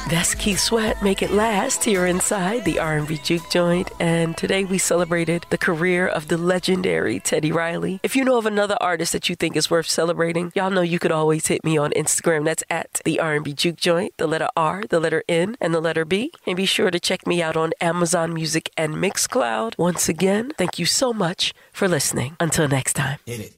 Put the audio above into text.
That's Keith Sweat, Make It Last, here inside the R&B Juke Joint. And today we celebrated the career of the legendary Teddy Riley. If you know of another artist that you think is worth celebrating, y'all know you could always hit me on Instagram. That's at the R&B Juke Joint, the letter R, the letter N, and the letter B. And be sure to check me out on Amazon Music and Mixcloud. Once again, thank you so much for listening. Until next time. Hit it.